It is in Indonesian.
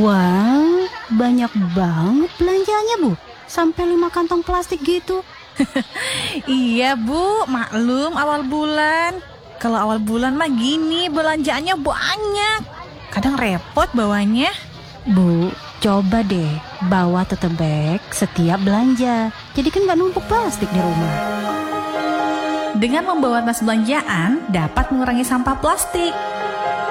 Wah, banyak banget belanjanya, Bu. Sampai 5 kantong plastik gitu. Iya Bu, maklum awal bulan. Kalau awal bulan mah gini, belanjaannya banyak. Kadang repot bawanya. Bu, coba deh bawa tote bag setiap belanja. Jadi kan gak numpuk plastik di rumah. Dengan membawa tas belanjaan, dapat mengurangi sampah plastik.